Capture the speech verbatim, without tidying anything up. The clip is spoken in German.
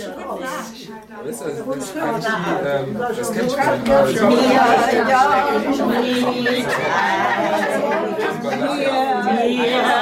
Das, also, das, kann ich, ähm, das kennt schon. Ja, ja,